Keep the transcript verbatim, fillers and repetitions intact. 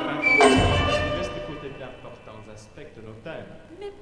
Il reste peut-être d'importants aspects de nos thèmes. Mais